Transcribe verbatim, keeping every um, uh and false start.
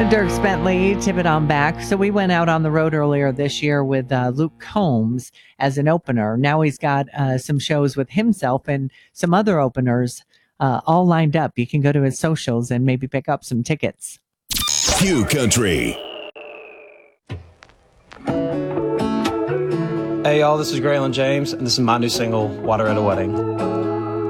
Dierks Bentley, Tip It On Back. So we went out on the road earlier this year with uh, Luke Combs as an opener. Now he's got uh, some shows with himself and some other openers uh, all lined up. You can go to his socials and maybe pick up some tickets. Q Country. Hey y'all, this is Graylin James, and this is my new single, Water at a Wedding.